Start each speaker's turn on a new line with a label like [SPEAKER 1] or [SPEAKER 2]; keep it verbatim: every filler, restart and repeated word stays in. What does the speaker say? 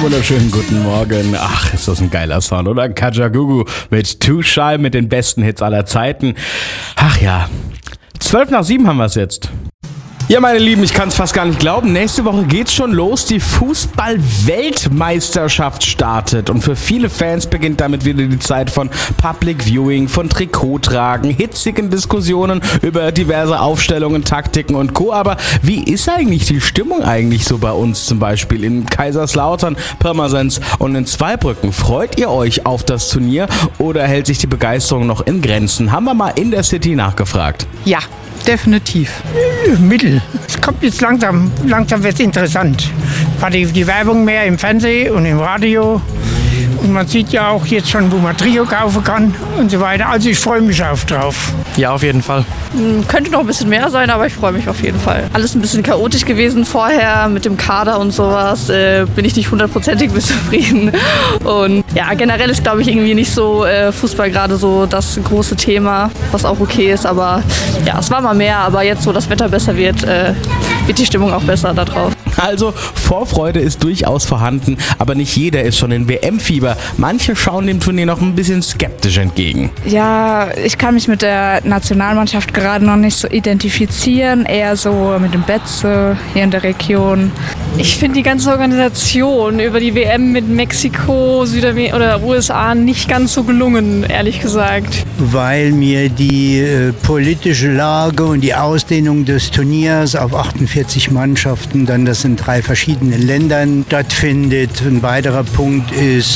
[SPEAKER 1] wunderschönen guten Morgen. Ach, ist das ein geiler Sound, oder? Kajagoogoo mit Too Shy mit den besten Hits aller Zeiten. Ach ja, zwölf nach sieben haben wir es jetzt. Ja, meine Lieben, ich kann es fast gar nicht glauben. Nächste Woche geht's schon los. Die Fußball-Weltmeisterschaft startet. Und für viele Fans beginnt damit wieder die Zeit von Public Viewing, von Trikottragen, hitzigen Diskussionen über diverse Aufstellungen, Taktiken und Co. Aber wie ist eigentlich die Stimmung eigentlich so bei uns zum Beispiel in Kaiserslautern, Pirmasens und in Zweibrücken? Freut ihr euch auf das Turnier oder hält sich die Begeisterung noch in Grenzen? Haben wir mal in der City nachgefragt.
[SPEAKER 2] Ja, definitiv.
[SPEAKER 3] Mittel. Es kommt jetzt langsam, langsam wird es interessant. War die, die Werbung mehr im Fernsehen und im Radio. Und man sieht ja auch jetzt schon, wo man Trio kaufen kann und so weiter. Also ich freue mich auf drauf.
[SPEAKER 2] Ja, auf jeden Fall.
[SPEAKER 4] Könnte noch ein bisschen mehr sein, aber ich freue mich auf jeden Fall. Alles ein bisschen chaotisch gewesen vorher mit dem Kader und sowas. Äh, bin ich nicht hundertprozentig mit zufrieden. Und ja, generell ist, glaube ich, irgendwie nicht so äh, Fußball gerade so das große Thema, was auch okay ist. Aber ja, es war mal mehr. Aber jetzt, wo das Wetter besser wird, äh, wird die Stimmung auch besser da drauf.
[SPEAKER 1] Also Vorfreude ist durchaus vorhanden, aber nicht jeder ist schon in W M-Fieber. Manche schauen dem Turnier noch ein bisschen skeptisch entgegen.
[SPEAKER 5] Ja, ich kann mich mit der Nationalmannschaft gerade noch nicht so identifizieren, eher so mit dem Betze hier in der Region.
[SPEAKER 6] Ich finde die ganze Organisation über die W M mit Mexiko, Südamerika oder U S A nicht ganz so gelungen, ehrlich gesagt.
[SPEAKER 7] Weil mir die äh, politische Lage und die Ausdehnung des Turniers auf achtundvierzig Mannschaften, dann das in drei verschiedenen Ländern stattfindet. Ein weiterer Punkt ist